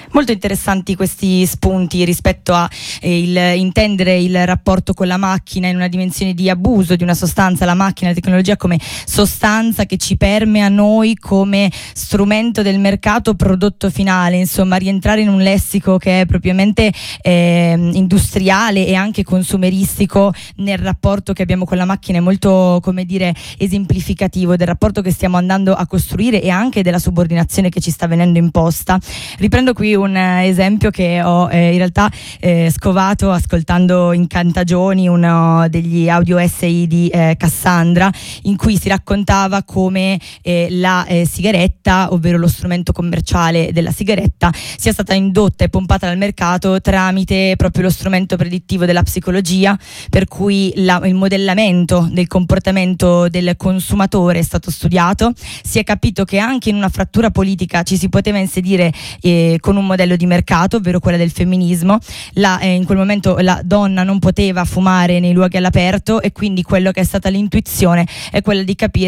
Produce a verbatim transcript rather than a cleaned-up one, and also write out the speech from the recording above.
Molto interessanti questi spunti rispetto a eh, il intendere il rapporto con la macchina in una dimensione di abuso di una sostanza, la macchina, la tecnologia come sostanza che ci permea noi come strumento del mercato, prodotto finale, insomma rientrare in un lessico che è propriamente eh, industriale e anche consumeristico nel rapporto che abbiamo con la macchina è molto, come dire, esemplificativo del rapporto che stiamo andando a costruire e anche della subordinazione che ci sta venendo imposta. Riprendo qui un eh, esempio che ho eh, in realtà eh, scovato ascoltando in Cantagioni, uno degli audio essay di eh, Cassandra, in cui si raccontava come eh, la eh, sigaretta, ovvero lo strumento commerciale della sigaretta, sia stata indotta e pompata dal mercato tramite proprio lo strumento predittivo della psicologia, per cui la, il modellamento del comportamento del consumatore è stato studiato. Si è capito che anche in una frattura politica ci si poteva inserire eh, con un modello di mercato, ovvero quella del femminismo. La, eh, in quel momento la donna non poteva fumare nei luoghi all'aperto e quindi quello che è stata l'intuizione è quella di capire